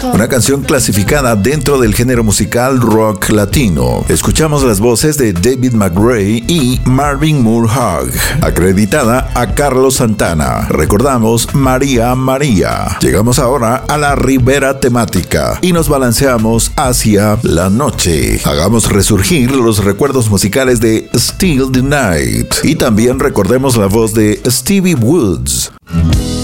una canción clasificada dentro del género musical rock latino. Escuchamos las voces de David McRae y Marvin Moore-Hugh, acreditada a Carlos Santana. Recordamos María María. Llegamos ahora a la ribera temática y nos balanceamos hacia la noche. Hagamos resurgir los recuerdos musicales de Still the Night y también recordemos la voz de Stevie Woods.